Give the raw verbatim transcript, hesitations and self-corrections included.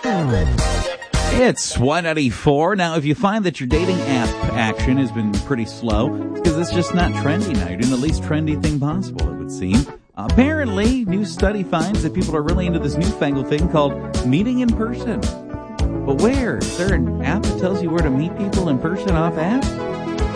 It's one ninety-four. Now, if you find that your dating app action has been pretty slow, it's because it's just not trendy now. You're doing the least trendy thing possible, it would seem. Apparently, new study finds that people are really into this newfangled thing called meeting in person. But where? Is there an app that tells you where to meet people in person off app?